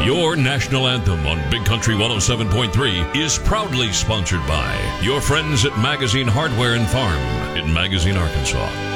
Your national anthem on Big Country 107.3 is proudly sponsored by your friends at Magazine Hardware and Farm in Magazine, Arkansas.